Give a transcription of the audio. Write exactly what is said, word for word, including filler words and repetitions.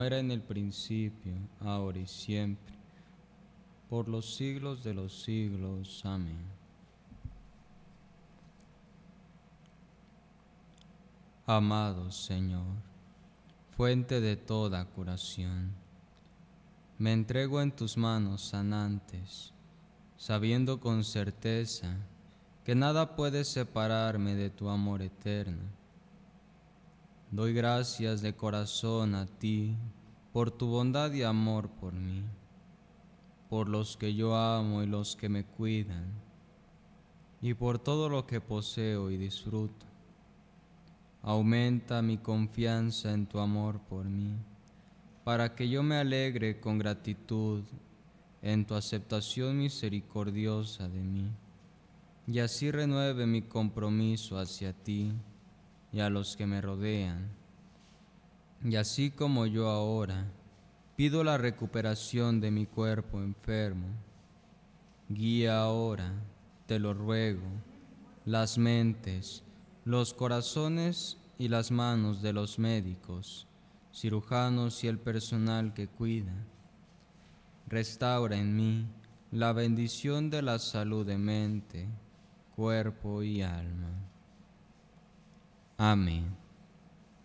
Era en el principio, ahora y siempre, por los siglos de los siglos. Amén. Amado Señor, fuente de toda curación, me entrego en tus manos sanantes, sabiendo con certeza que nada puede separarme de tu amor eterno. Doy gracias de corazón a ti por tu bondad y amor por mí, por los que yo amo y los que me cuidan, y por todo lo que poseo y disfruto. Aumenta mi confianza en tu amor por mí, para que yo me alegre con gratitud en tu aceptación misericordiosa de mí, y así renueve mi compromiso hacia ti y a los que me rodean. Y así como yo ahora pido la recuperación de mi cuerpo enfermo, guía ahora, te lo ruego, las mentes, los corazones y las manos de los médicos, cirujanos y el personal que cuida. Restaura en mí la bendición de la salud de mente, cuerpo y alma. Amén.